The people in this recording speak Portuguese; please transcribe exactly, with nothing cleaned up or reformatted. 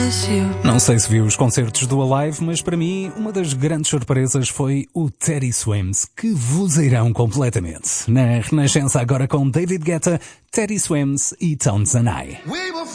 Não sei se viu os concertos do Alive, mas para mim uma das grandes surpresas foi o Teddy Swims, que vozeirão completamente. Na Renascença agora com David Guetta, Teddy Swims e Tones and I.